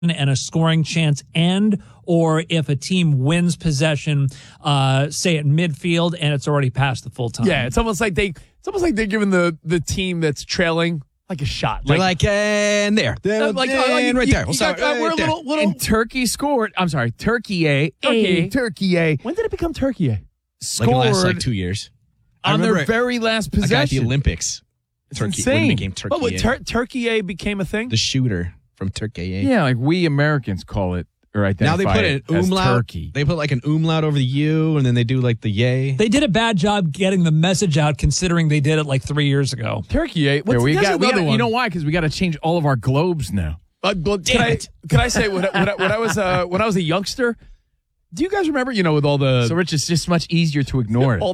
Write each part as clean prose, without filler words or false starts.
and a scoring chance end, or if a team wins possession, say at midfield, and it's already past the full time. Yeah, it's almost like they're giving the team that's trailing like a shot. They're and there. Like right there. We're a little. And Turkey scored. I'm sorry, Turkey A. Turkey A. When did it become Turkey A? Like in the last Scored 2 years. on their very last possession. At the Olympics. Turkey insane. became Turkey A. Turkey A became a thing? The shooter from Turkey A. Yeah, like we Americans call it or identify Now they put an as umlaut. Turkey. They put like an umlaut over the U, and then they do like the yay. They did a bad job getting the message out, considering they did it like 3 years ago. Turkey A. Yeah, we there's got another one. you know why? Because we got to change all of our globes now. Can I say when I was a youngster? Do you guys remember? With all the So, Rich, it's just much easier to ignore it. all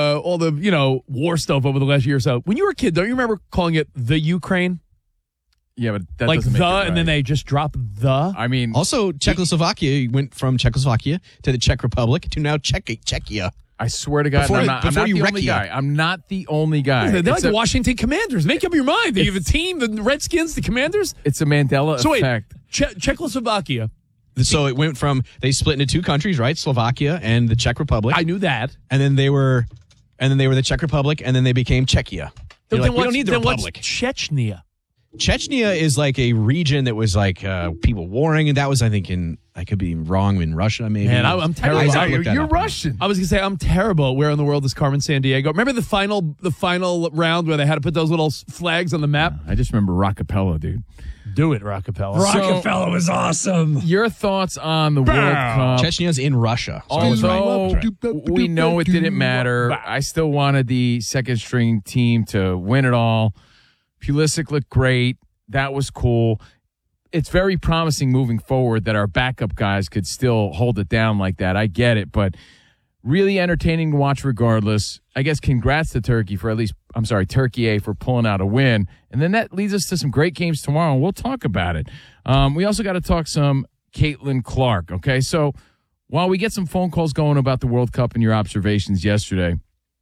the war stuff over the last year or so. When you were a kid, don't you remember calling it the Ukraine? Yeah, but that Like doesn't make it right. and then they just drop the. I mean, Also, Czechoslovakia went from Czechoslovakia to the Czech Republic to now Czechia. I swear to God, Before- I'm not before the you wreck only you. guy. I'm not the only guy. They're like It's the a- Washington Commanders. Make up your mind. You have a team, the Redskins, the Commanders. It's a Mandela So wait, effect. Czechoslovakia. So it went from, they split into two countries, right? Slovakia and the Czech Republic. I knew that. And then they were the Czech Republic, and then they became Czechia. You're like, we don't need the Republic. What's Chechnya? Chechnya is like a region that was like people warring, and that was, I think, I could be wrong, in Russia, maybe. Man, I'm terrible. You're Russian. I was gonna say I'm terrible at where in the world is Carmen Sandiego. Remember the final round where they had to put those little flags on the map? I just remember Rockapella, dude. Do it, Rockapella. Rockefeller was awesome. Your thoughts on the World Cup? Chechnya's in Russia. So I was right. Although we know it didn't matter, I still wanted the second string team to win it all. Pulisic looked great. That was cool. It's very promising moving forward that our backup guys could still hold it down like that. I get it, but really entertaining to watch regardless. I guess congrats to Turkey Turkey A for pulling out a win. And then that leads us to some great games tomorrow, and we'll talk about it. We also got to talk some Caitlin Clark, okay? So while we get some phone calls going about the World Cup and your observations yesterday,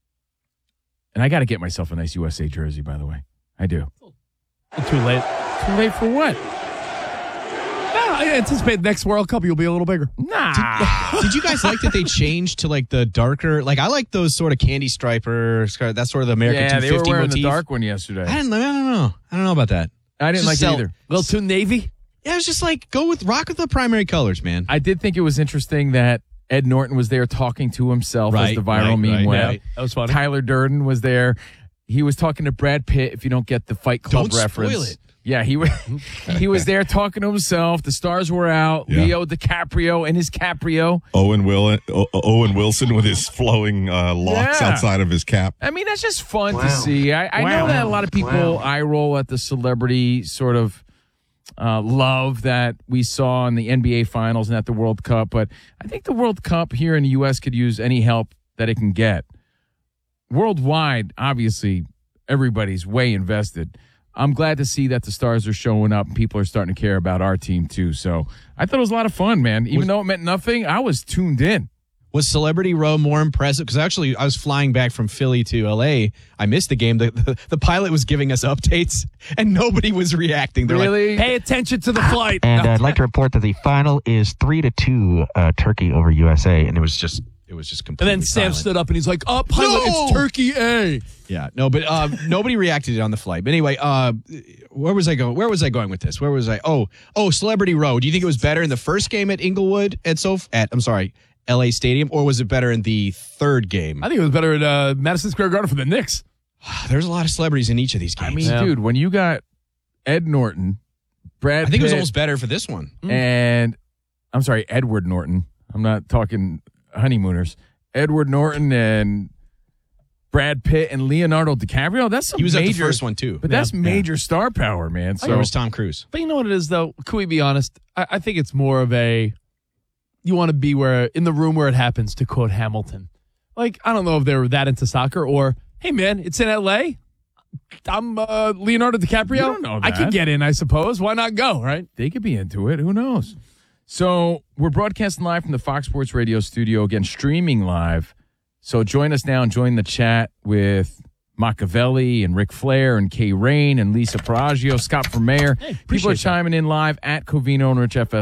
and I got to get myself a nice USA jersey, by the way. I do. Too late. Too late for what? I anticipate next World Cup you'll be a little bigger. Nah. Did you guys like that they changed to like the darker? Like I like those sort of candy striper. That's sort of the American Yeah, 250 they were wearing motif. the dark one yesterday. I don't know about that. I didn't like it either. A little too navy. Yeah, it was just like rock with the primary colors, man. I did think it was interesting that Ed Norton was there talking to himself as the viral meme went. Right. That was funny. Tyler Durden was there. He was talking to Brad Pitt, if you don't get the Fight Club Don't reference. spoil it. Yeah, he was there talking to himself. The stars were out. Yeah. Leo DiCaprio and his Caprio. Owen Wilson with his flowing locks Yeah. outside of his cap. I mean, that's just fun to see. I know that a lot of people eye roll at the celebrity sort of love that we saw in the NBA Finals and at the World Cup, but I think the World Cup here in the U.S. could use any help that it can get. Worldwide, obviously, everybody's way invested. I'm glad to see that the stars are showing up and people are starting to care about our team, too. So I thought it was a lot of fun, man. Even though it meant nothing, I was tuned in. Was Celebrity Row more impressive? Because actually, I was flying back from Philly to L.A. I missed the game. The pilot was giving us updates, and nobody was reacting. They're Really? Pay attention to the flight. And I'd like to report that the final is 3-2 Turkey over USA, and it was just And completely then Sam silent. stood up and he's like, "Oh, pilot, No! it's Turkey A." Yeah, no, but nobody reacted on the flight. But anyway, where was I going? Where was I going with this? Where was I? Oh, Celebrity Row. Do you think it was better in the first game at Inglewood LA Stadium, or was it better in the third game? I think it was better at Madison Square Garden for the Knicks. There's a lot of celebrities in each of these games. I mean, dude, when you got Ed Norton, Brad I think it was Pitt, almost better for this one. and I'm sorry, Edward Norton. I'm not talking honeymooners. Edward Norton and Brad Pitt and Leonardo DiCaprio. That's some He was major, at the first one too. but that's major star power, man. So So was Tom Cruise. But you know what it is, though? Can we be honest? I think it's more of a, you want to be in the room where it happens, to quote Hamilton. Like, I don't know if they were that into soccer, or, hey, man, it's in L.A. I'm Leonardo DiCaprio. You don't know I that. could get in, I suppose. Why not go, right? they could be into it. Who knows? So we're broadcasting live from the Fox Sports Radio studio, again, streaming live. So join us now and join the chat with Machiavelli and Ric Flair and Kay Rain and Lisa Paraggio, Scott from Mayor. People are appreciate that. chiming in live at Covino and Rich FS.